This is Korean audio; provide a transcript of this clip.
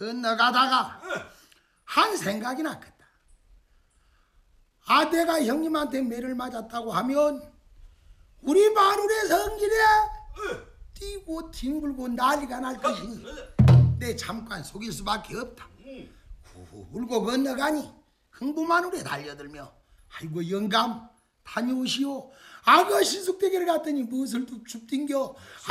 건너가다가 한 생각이 났겠다. 아, 내가 형님한테 매를 맞았다고 하면 우리 마누의 성질에 뛰고 뒹굴고 난리가 날 것이니 내 잠깐 속일 수밖에 없다. 울고 건너가니 흥부마누에 달려들며 아이고 영감 다녀오시오. 악어 신숙대기를 갔더니 무엇을 줍딩겨.